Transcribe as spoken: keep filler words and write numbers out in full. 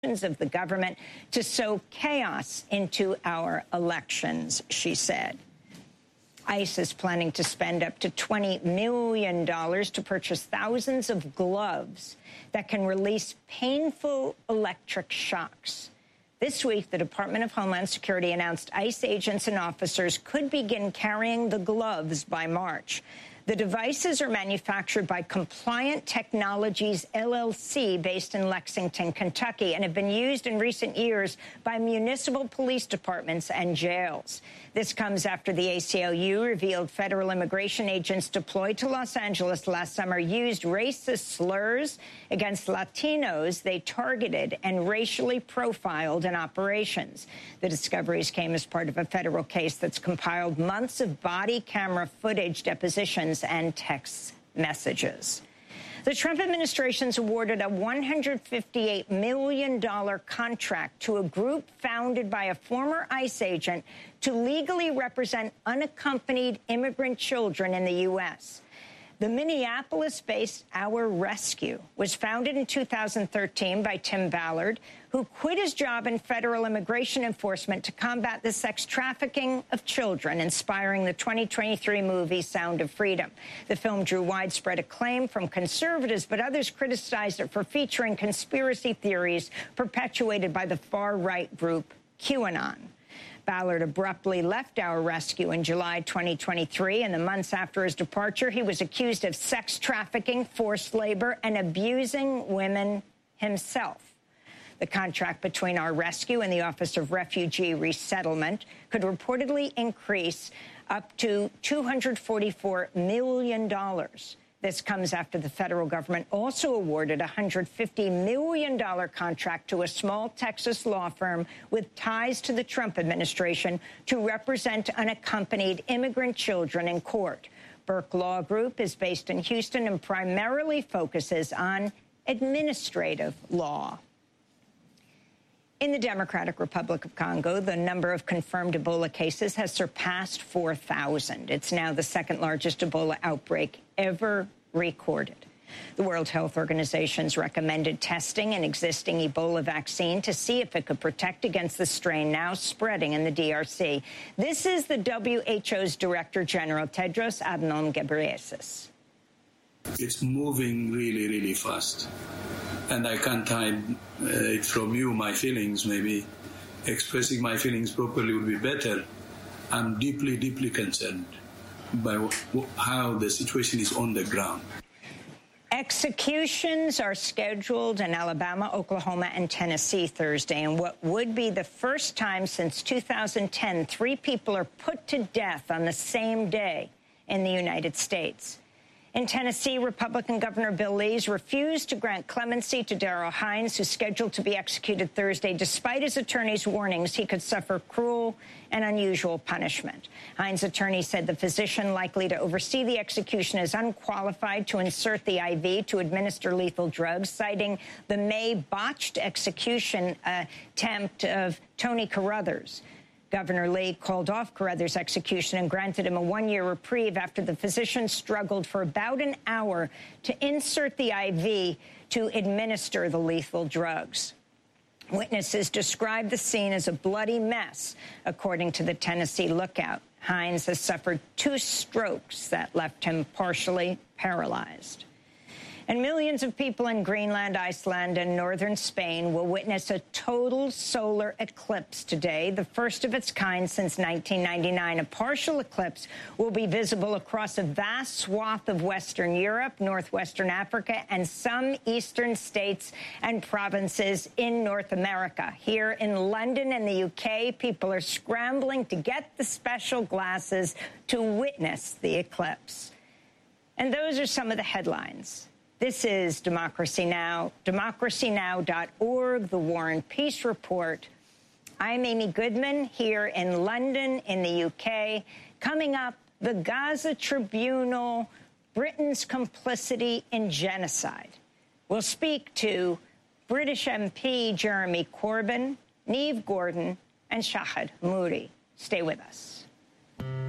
of the government to sow chaos into our elections, she said. ICE is planning to spend up to twenty million dollars to purchase thousands of gloves that can release painful electric shocks. This week, the Department of Homeland Security announced ICE agents and officers could begin carrying the gloves by March. The devices are manufactured by Compliant Technologies, L L C, based in Lexington, Kentucky, and have been used in recent years by municipal police departments and jails. This comes after the A C L U revealed federal immigration agents deployed to Los Angeles last summer used racist slurs against Latinos they targeted and racially profiled in operations. The discoveries came as part of a federal case that's compiled months of body camera footage, depositions, and text messages. The Trump administration's awarded a one hundred fifty-eight million dollars contract to a group founded by a former ICE agent to legally represent unaccompanied immigrant children in the U S The Minneapolis-based Our Rescue was founded in two thousand thirteen by Tim Ballard, who quit his job in federal immigration enforcement to combat the sex trafficking of children, inspiring the twenty twenty-three movie Sound of Freedom. The film drew widespread acclaim from conservatives, but others criticized it for featuring conspiracy theories perpetuated by the far-right group QAnon. Ballard abruptly left Our Rescue in July twenty twenty-three. In the months after his departure, he was accused of sex trafficking, forced labor, and abusing women himself. The contract between Our Rescue and the Office of Refugee Resettlement could reportedly increase up to two hundred forty-four million dollars. This comes after the federal government also awarded a one hundred fifty million dollars contract to a small Texas law firm with ties to the Trump administration to represent unaccompanied immigrant children in court. Burke Law Group is based in Houston and primarily focuses on administrative law. In the Democratic Republic of Congo, the number of confirmed Ebola cases has surpassed four thousand. It's now the second largest Ebola outbreak ever recorded. The World Health Organization's recommended testing an existing Ebola vaccine to see if it could protect against the strain now spreading in the D R C. This is the W H O's Director General, Tedros Adhanom Ghebreyesus. It's moving really, really fast. And I can't hide uh, it from you, my feelings. Maybe expressing my feelings properly would be better. I'm deeply, deeply concerned by w- how the situation is on the ground. Executions are scheduled in Alabama, Oklahoma, and Tennessee Thursday. And what would be the first time since two thousand ten, three people are put to death on the same day in the United States. In Tennessee, Republican Governor Bill Lees refused to grant clemency to Darrell Hines, who's scheduled to be executed Thursday, despite his attorney's warnings he could suffer cruel and unusual punishment. Hines' attorney said the physician likely to oversee the execution is unqualified to insert the I V to administer lethal drugs, citing the May botched execution attempt of Tony Carruthers. Governor Lee called off Carruthers' execution and granted him a one-year reprieve after the physician struggled for about an hour to insert the I V to administer the lethal drugs. Witnesses described the scene as a bloody mess, according to the Tennessee Lookout. Hines has suffered two strokes that left him partially paralyzed. And millions of people in Greenland, Iceland, and northern Spain will witness a total solar eclipse today, the first of its kind since nineteen ninety-nine. A partial eclipse will be visible across a vast swath of Western Europe, northwestern Africa, and some eastern states and provinces in North America. Here in London and the U K, people are scrambling to get the special glasses to witness the eclipse. And those are some of the headlines. This is Democracy Now!, democracy now dot org, the War and Peace Report. I'm Amy Goodman here in London, in the U K. Coming up, the Gaza Tribunal, Britain's complicity in genocide. We'll speak to British M P Jeremy Corbyn, Niamh Gordon, and Shahid Moody. Stay with us.